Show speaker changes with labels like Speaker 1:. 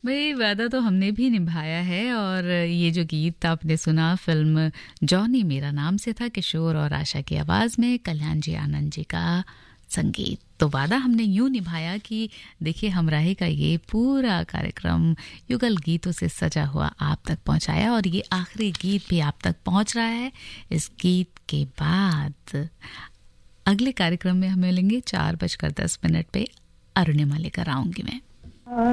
Speaker 1: भाई वादा तो हमने भी निभाया है। और ये जो गीत आपने सुना फिल्म जॉनी मेरा नाम से था, किशोर और आशा की आवाज़ में, कल्याण जी आनंद जी का संगीत। तो वादा हमने यूं निभाया कि देखिए हमराही का ये पूरा कार्यक्रम युगल गीतों से सजा हुआ आप तक पहुंचाया, और ये आखिरी गीत भी आप तक पहुंच रहा है। इस गीत के बाद अगले कार्यक्रम में हम मिलेंगे 4:10 पे। अरुणिमा लेकर आऊंगी मैं।